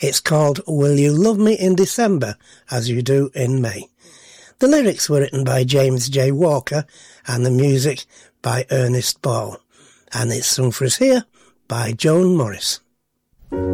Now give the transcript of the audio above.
It's called Will You Love Me in December as You Do in May. The lyrics were written by James J. Walker and the music by Ernest Ball. And it's sung for us here by Joan Morris.